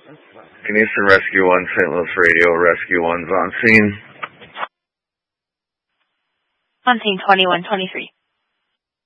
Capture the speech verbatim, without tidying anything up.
Canisa Rescue one, Saint Louis Radio, Rescue one's on scene. On scene twenty-one twenty-three.